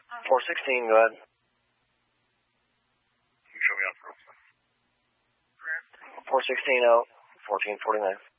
416, go ahead. You show me out for 416 out, 1449.